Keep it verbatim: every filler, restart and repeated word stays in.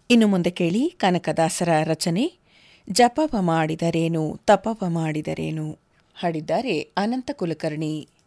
ಇನ್ನು ಮುಂದೆ ಕೇಳಿ ಕನಕದಾಸರ ರಚನೆ ಜಪವ ಮಾಡಿದರೇನು ತಪವ ಮಾಡಿದರೇನು ಹಾಡಿದ್ದಾರೆ ಅನಂತ ಕುಲಕರ್ಣಿ.